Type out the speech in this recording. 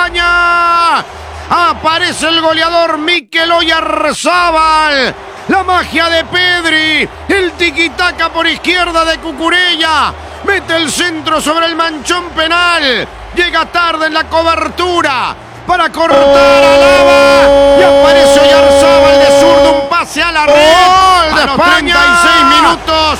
España. Aparece el goleador Mikel Oyarzabal. La magia de Pedri. El tiquitaca por izquierda de Cucurella. Mete el centro sobre el manchón penal. Llega tarde en la cobertura para cortar a Lava. Y aparece Oyarzabal de zurdo. Un pase a la red. ¡Gol de A los España! 36 minutos.